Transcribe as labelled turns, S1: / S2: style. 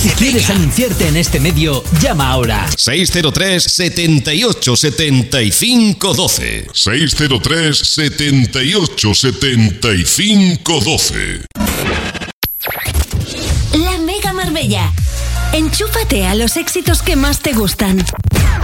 S1: Si quieres anunciarte en este medio, llama ahora.
S2: 603 78 75 12. 603 78 75 12.
S3: La Mega Marbella. Enchúfate a los éxitos que más te gustan.